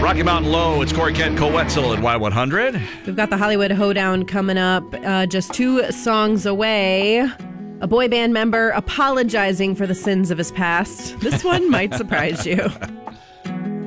Rocky Mountain Low. It's Corey Kent, Cole Wetzel at Y100. We've got the Hollywood Hoedown coming up just 2 songs away. A boy band member apologizing for the sins of his past. This one might surprise you.